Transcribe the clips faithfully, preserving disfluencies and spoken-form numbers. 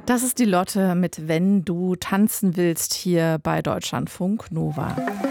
Das ist die Lotte mit Wenn du tanzen willst hier bei Deutschlandfunk Nova.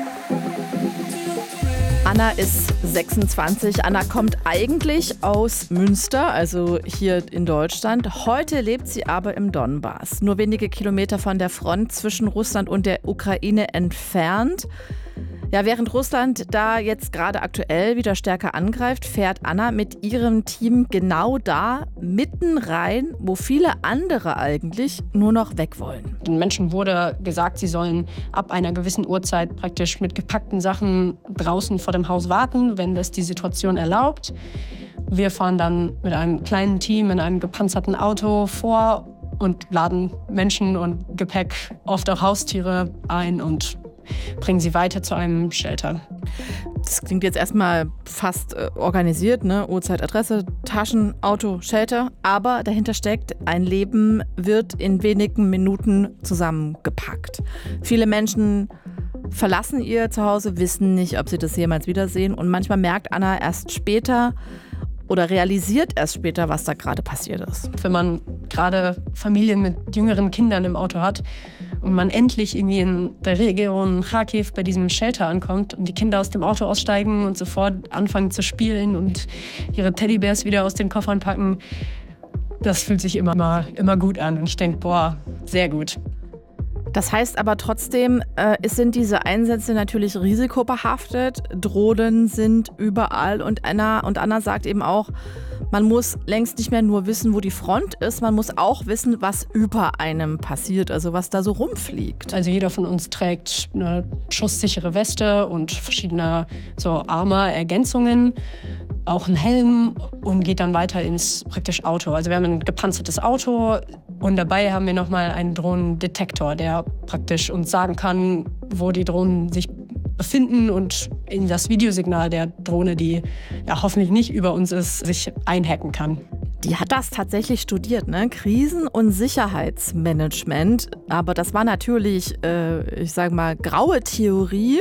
Anna ist sechsundzwanzig. Anna kommt eigentlich aus Münster, also hier in Deutschland. Heute lebt sie aber im Donbass, nur wenige Kilometer von der Front zwischen Russland und der Ukraine entfernt. Ja, während Russland da jetzt gerade aktuell wieder stärker angreift, fährt Anna mit ihrem Team genau da mitten rein, wo viele andere eigentlich nur noch weg wollen. Den Menschen wurde gesagt, sie sollen ab einer gewissen Uhrzeit praktisch mit gepackten Sachen draußen vor dem Haus warten, wenn das die Situation erlaubt. Wir fahren dann mit einem kleinen Team in einem gepanzerten Auto vor und laden Menschen und Gepäck, oft auch Haustiere ein und bringen sie weiter zu einem Shelter. Das klingt jetzt erstmal fast äh, organisiert, ne? Uhrzeit, Adresse, Taschen, Auto, Shelter. Aber dahinter steckt, ein Leben wird in wenigen Minuten zusammengepackt. Viele Menschen verlassen ihr Zuhause, wissen nicht, ob sie das jemals wiedersehen. Und manchmal merkt Anna erst später oder realisiert erst später, was da gerade passiert ist. Wenn man gerade Familien mit jüngeren Kindern im Auto hat und man endlich irgendwie in der Region Kharkiv bei diesem Shelter ankommt und die Kinder aus dem Auto aussteigen und sofort anfangen zu spielen und ihre Teddybärs wieder aus den Koffern packen, das fühlt sich immer, immer, immer gut an. Und ich denke, boah, sehr gut. Das heißt aber trotzdem, äh, es sind diese Einsätze natürlich risikobehaftet. Drohnen sind überall. Und Anna, und Anna sagt eben auch, man muss längst nicht mehr nur wissen, wo die Front ist, man muss auch wissen, was über einem passiert, also was da so rumfliegt. Also jeder von uns trägt eine schusssichere Weste und verschiedene so Armor-Ergänzungen, auch einen Helm und geht dann weiter ins praktisch Auto. Also wir haben ein gepanzertes Auto und dabei haben wir nochmal einen Drohnendetektor, der praktisch uns sagen kann, wo die Drohnen sich befinden und in das Videosignal der Drohne, die ja hoffentlich nicht über uns ist, sich einhacken kann. Die hat das tatsächlich studiert, ne? Krisen- und Sicherheitsmanagement. Aber das war natürlich, äh, ich sage mal, graue Theorie.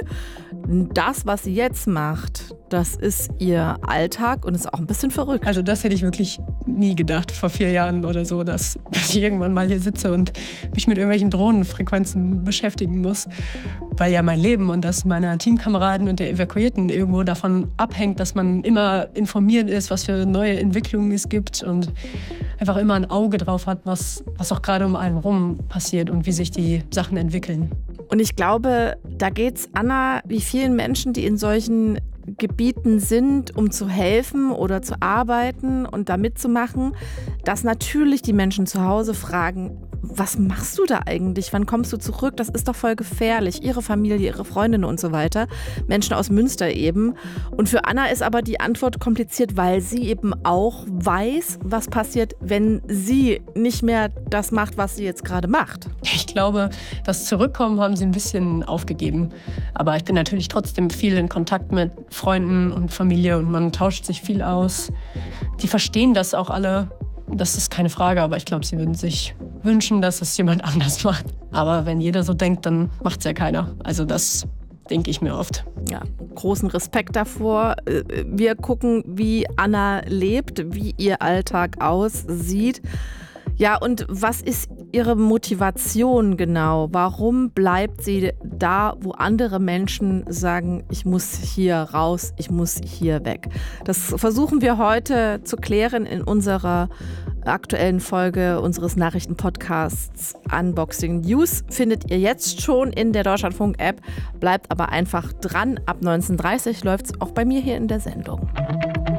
Das, was sie jetzt macht, das ist ihr Alltag und ist auch ein bisschen verrückt. Also das hätte ich wirklich nie gedacht vor vier Jahren oder so, dass ich irgendwann mal hier sitze und mich mit irgendwelchen Drohnenfrequenzen beschäftigen muss. Weil ja mein Leben und das meiner Teamkameraden und der Evakuierten irgendwo davon abhängt, dass man immer informiert ist, was für neue Entwicklungen es gibt und einfach immer ein Auge drauf hat, was, was auch gerade um einen rum passiert und wie sich die Sachen entwickeln. Und ich glaube, da geht's Anna wie vielen Menschen, die in solchen Gebieten sind, um zu helfen oder zu arbeiten und da mitzumachen, dass natürlich die Menschen zu Hause fragen, was machst du da eigentlich? Wann kommst du zurück? Das ist doch voll gefährlich. Ihre Familie, ihre Freundinnen und so weiter. Menschen aus Münster eben. Und für Anna ist aber die Antwort kompliziert, weil sie eben auch weiß, was passiert, wenn sie nicht mehr das macht, was sie jetzt gerade macht. Ich glaube, das Zurückkommen haben sie ein bisschen aufgegeben. Aber ich bin natürlich trotzdem viel in Kontakt mit Freunden und Familie und man tauscht sich viel aus. Die verstehen das auch alle. Das ist keine Frage, aber ich glaube, sie würden sich wünschen, dass es jemand anders macht. Aber wenn jeder so denkt, dann macht es ja keiner. Also das denke ich mir oft. Ja, großen Respekt davor. Wir gucken, wie Anna lebt, wie ihr Alltag aussieht. Ja, und was ist ihre Motivation genau? Warum bleibt sie da, wo andere Menschen sagen, ich muss hier raus, ich muss hier weg? Das versuchen wir heute zu klären in unserer aktuellen Folge unseres Nachrichtenpodcasts Unboxing News. Findet ihr jetzt schon in der Deutschlandfunk-App. Bleibt aber einfach dran. Ab neunzehn Uhr dreißig läuft es auch bei mir hier in der Sendung.